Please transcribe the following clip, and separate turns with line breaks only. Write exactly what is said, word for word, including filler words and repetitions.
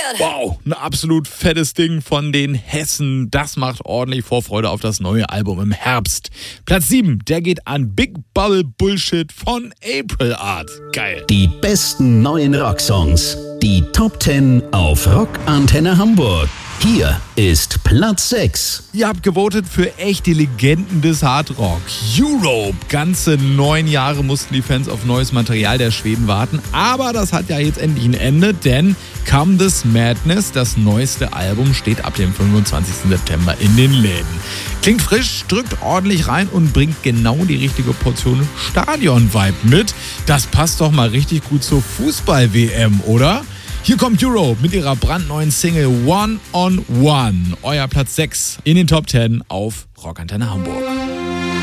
Wow, ein absolut fettes Ding von den Hessen. Das macht ordentlich Vorfreude auf das neue Album im Herbst. Platz sieben, der geht an Big Bubble Bullshit von April Art. Geil.
Die besten neuen Rocksongs. Die Top zehn auf Rockantenne Hamburg. Hier ist Platz sechs.
Ihr habt gewotet für echte Legenden des Hardrock. Europe. Ganze neun Jahre mussten die Fans auf neues Material der Schweden warten. Aber das hat ja jetzt endlich ein Ende, denn Come This Madness, das neueste Album, steht ab dem fünfundzwanzigsten September in den Läden. Klingt frisch, drückt ordentlich rein und bringt genau die richtige Portion Stadion-Vibe mit. Das passt doch mal richtig gut zur Fußball-W M, oder? Hier kommt Europe mit ihrer brandneuen Single One on One. Euer Platz sechs in den Top zehn auf Rockantenne Hamburg.